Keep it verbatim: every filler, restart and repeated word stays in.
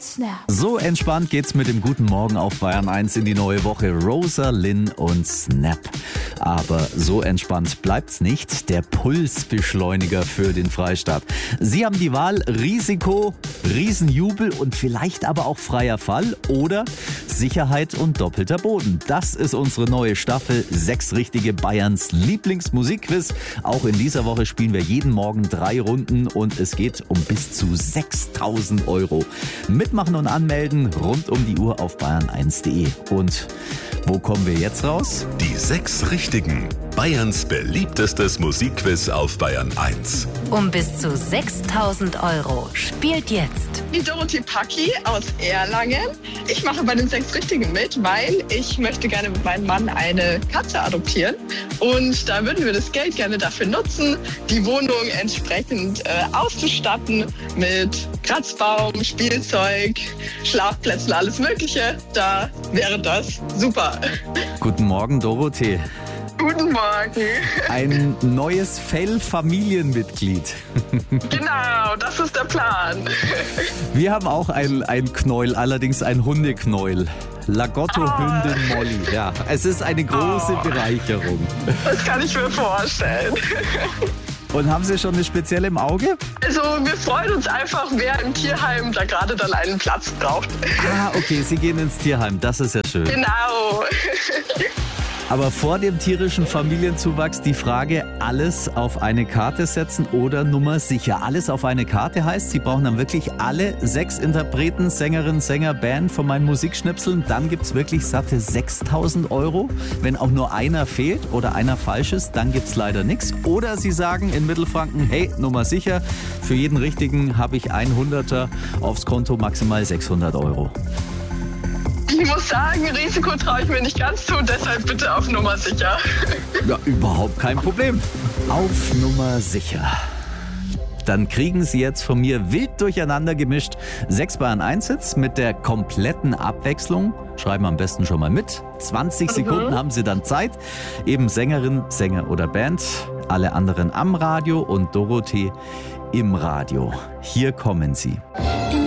Snap. So entspannt geht's mit dem guten Morgen auf Bayern eins in die neue Woche. Rosa Linn und Snap. Aber so entspannt bleibt's nicht. Der Pulsbeschleuniger für den Freistaat. Sie haben die Wahl Risiko, Riesenjubel und vielleicht aber auch freier Fall oder Sicherheit und doppelter Boden. Das ist unsere neue Staffel. Sechs richtige Bayerns Lieblingsmusikquiz. Auch in dieser Woche spielen wir jeden Morgen drei Runden und es geht um bis zu sechstausend Euro. Mitmachen und anmelden rund um die Uhr auf bayern eins punkt de. Und wo kommen wir jetzt raus? Die sechs Richtigen. Bayerns beliebtestes Musikquiz auf Bayern eins. Um bis zu sechstausend Euro. Spielt jetzt Die Dorothee Packi aus Erlangen. Ich mache bei den sechs Richtigen mit, weil ich möchte gerne mit meinem Mann eine Katze adoptieren. Und da würden wir das Geld gerne dafür nutzen, die Wohnung entsprechend äh, auszustatten mit Kratzbaum, Spielzeug, Schlafplätzen, alles Mögliche. Da wäre das super. Guten Morgen, Dorothee. Guten Morgen. Ein neues Fell-Familienmitglied. Genau, das ist der Plan. Wir haben auch ein, ein Knäuel, allerdings ein Hundeknäuel. Lagotto-Hündin Ah. Molly. Ja, es ist eine große Oh. Bereicherung. Das kann ich mir vorstellen. Und haben Sie schon eine spezielle im Auge? Also wir freuen uns einfach, wer im Tierheim da gerade dann einen Platz braucht. Ah, okay, Sie gehen ins Tierheim. Das ist ja schön. Genau. Aber vor dem tierischen Familienzuwachs die Frage, alles auf eine Karte setzen oder Nummer sicher. Alles auf eine Karte heißt, Sie brauchen dann wirklich alle sechs Interpreten, Sängerin, Sänger, Band von meinen Musikschnipseln. Dann gibt's wirklich satte sechstausend Euro. Wenn auch nur einer fehlt oder einer falsch ist, dann gibt's leider nichts. Oder Sie sagen in Mittelfranken, hey, Nummer sicher, für jeden Richtigen habe ich ein Hunderter aufs Konto, maximal sechshundert Euro. Ich muss sagen, Risiko traue ich mir nicht ganz zu, deshalb bitte auf Nummer sicher. Ja, überhaupt kein Problem. Auf Nummer sicher. Dann kriegen Sie jetzt von mir wild durcheinander gemischt sechs Bayern eins Hits mit der kompletten Abwechslung. Schreiben am besten schon mal mit. zwanzig Sekunden haben Sie dann Zeit. Eben Sängerin, Sänger oder Band. Alle anderen am Radio und Dorothee im Radio. Hier kommen sie.